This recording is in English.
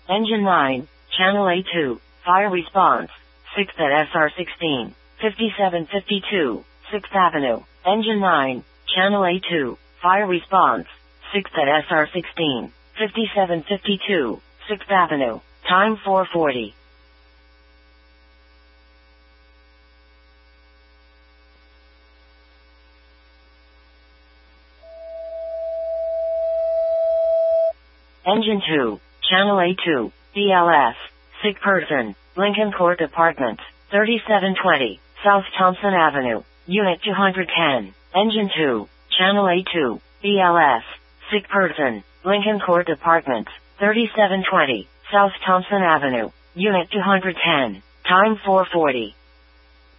Engine 9, Channel A2, Fire Response, 6th at SR16, 5752, 6th Avenue. Engine 9, Channel A2, Fire Response, 6th at SR16, 5752, 6th Avenue. Time 4:40. Engine 2, Channel A2, BLS, sick person, Lincoln Court Apartments, 3720, South Thompson Avenue, Unit 210. Engine 2, Channel A2, BLS, sick person, Lincoln Court Apartments, 3720, South Thompson Avenue, Unit 210. Time 4:40.